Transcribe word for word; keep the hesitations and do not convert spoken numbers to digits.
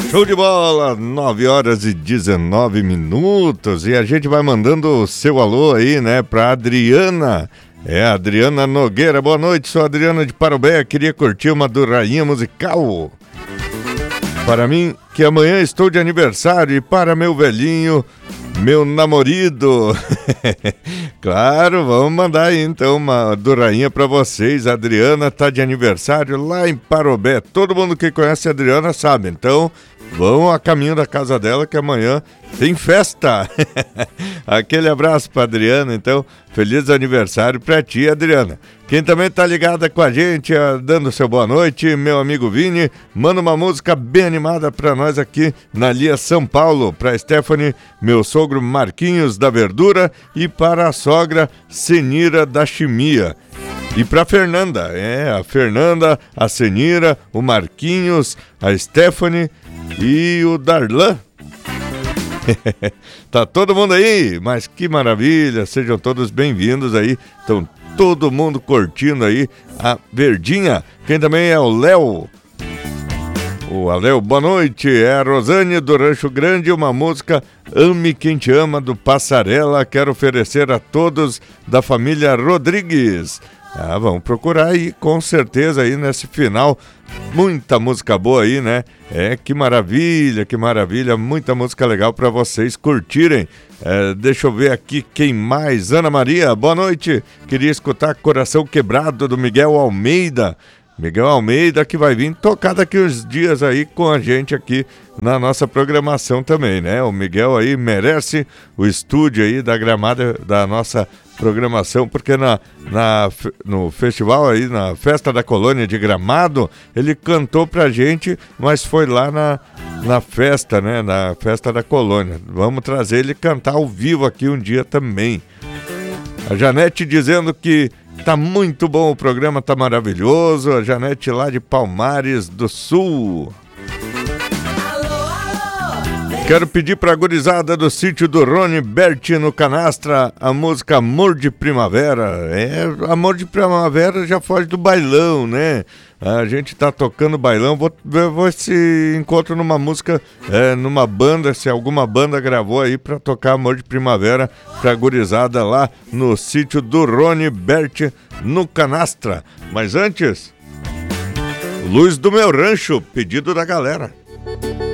Show de bola, nove horas e dezenove minutos, e a gente vai mandando o seu alô aí, né, pra Adriana. É, Adriana Nogueira, boa noite, sou Adriana de Parobé, queria curtir uma do Rainha Musical. Para mim, que amanhã estou de aniversário, e para meu velhinho, meu namorado. Claro, vamos mandar aí então uma do Rainha pra vocês. A Adriana tá de aniversário lá em Parobé. Todo mundo que conhece a Adriana sabe, então vão a caminho da casa dela que amanhã tem festa. Aquele abraço pra Adriana, então, feliz aniversário pra ti, Adriana. Quem também tá ligada com a gente, dando seu boa noite, meu amigo Vini, manda uma música bem animada pra nós aqui na Lia São Paulo, pra Stephanie, meu sogro Marquinhos da Verdura e para a sogra Senira da Chimia. E pra Fernanda, é, a Fernanda, a Senira, o Marquinhos, a Stephanie e o Darlan. Tá todo mundo aí, mas que maravilha, sejam todos bem-vindos aí, estão todo mundo curtindo aí a Verdinha. Quem também é o Léo, o Léo, boa noite, é a Rosane do Rancho Grande, uma música Ame Quem Te Ama do Passarela, quero oferecer a todos da família Rodrigues. Ah, vamos procurar aí, com certeza, aí nesse final, muita música boa aí, né? É, que maravilha, que maravilha, muita música legal para vocês curtirem. É, deixa eu ver aqui quem mais. Ana Maria, boa noite, queria escutar Coração Quebrado do Miguel Almeida. Miguel Almeida que vai vir tocar daqui uns dias aí com a gente aqui na nossa programação também, né? O Miguel aí merece o estúdio aí da gramada da nossa programação, porque na, na, no festival aí, na Festa da Colônia de Gramado, ele cantou pra gente, mas foi lá na, na festa, né? Na Festa da Colônia. Vamos trazer ele cantar ao vivo aqui um dia também. A Janete dizendo que tá muito bom o programa, tá maravilhoso. A Janete lá de Palmares do Sul. Quero pedir pra gurizada do sítio do Rony Berti no Canastra a música Amor de Primavera. É, Amor de Primavera já foge do bailão, né? A gente tá tocando bailão, vou ver se encontro numa música, é, numa banda, se alguma banda gravou aí pra tocar Amor de Primavera pra gurizada lá no sítio do Rony Berti no Canastra. Mas antes, Luz do Meu Rancho, pedido da galera.